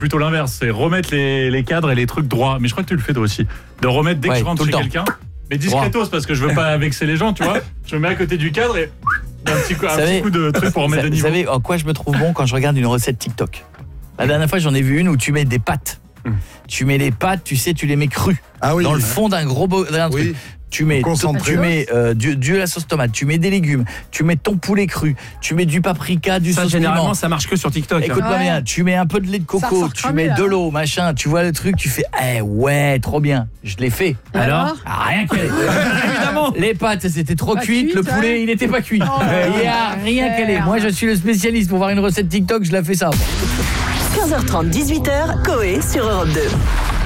plutôt l'inverse, c'est remettre les cadres et les trucs droits. Mais je crois que tu le fais toi aussi. De remettre dès que je rentre chez quelqu'un, mais discretos parce que je veux pas vexer les gens, tu vois. Je me mets à côté du cadre et un petit coup de truc pour remettre de niveau. Vous savez en quoi je me trouve bon quand je regarde une recette TikTok? La dernière fois, j'en ai vu une où tu mets des pâtes. Tu mets les pâtes, tu sais, tu les mets crues. Ah oui. Dans le fond d'un d'un truc. Oui. Tu mets de la sauce tomate, tu mets des légumes, tu mets ton poulet cru, tu mets du paprika, du sauce généralement piment. ça marche que sur TikTok. Écoute-moi bien, tu mets un peu de lait de coco, tu mets de l'eau, machin, tu vois le truc, tu fais ouais, trop bien. Je l'ai fait. Alors Rien qu'elle. Évidemment. Les pâtes, c'était trop cuit, le poulet, il n'était pas cuit. Il y a rien qu'elle est. Moi, je suis le spécialiste pour voir une recette TikTok, je la fais ça. 15h30, 18h, Coé sur Europe 2.